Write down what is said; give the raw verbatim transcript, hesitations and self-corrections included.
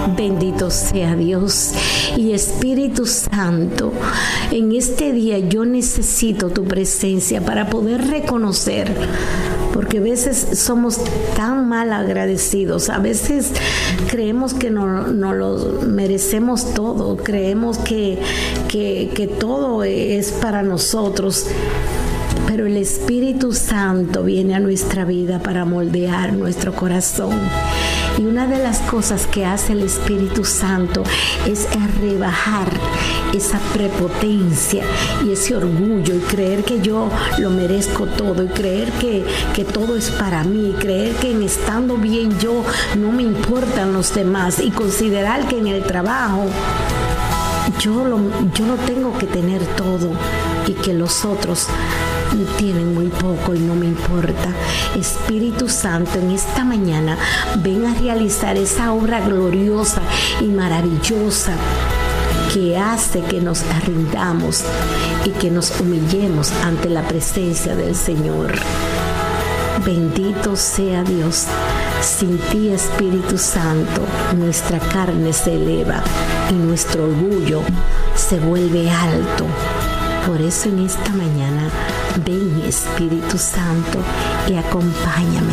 Bendito sea Dios. Y Espíritu Santo, en este día yo necesito tu presencia para poder reconocer, porque a veces somos tan mal agradecidos, a veces creemos que no, no lo merecemos todo, creemos que, que, que todo es para nosotros. Pero el Espíritu Santo viene a nuestra vida para moldear nuestro corazón. Y una de las cosas que hace el Espíritu Santo es rebajar esa prepotencia y ese orgullo y creer que yo lo merezco todo y creer que, que todo es para mí, y creer que en estando bien yo no me importan los demás y considerar que en el trabajo yo lo, yo lo tengo que tener todo y que los otros tienen muy poco y no me importa. Espíritu Santo, en esta mañana ven a realizar esa obra gloriosa y maravillosa que hace que nos rindamos y que nos humillemos ante la presencia del Señor. Bendito sea Dios. Sin ti, Espíritu Santo, nuestra carne se eleva y nuestro orgullo se vuelve alto. Por eso en esta mañana, ven Espíritu Santo y acompáñame